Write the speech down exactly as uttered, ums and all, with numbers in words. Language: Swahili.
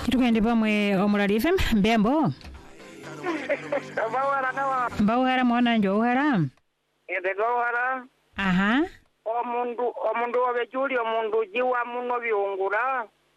Chitukendi pamwe Omulali F M mbembo. Bawara nawa. Bawara mwana njo uhara. Ede gawara. Aha. Omundu omundu obejuli omundu jiwa muno biungura.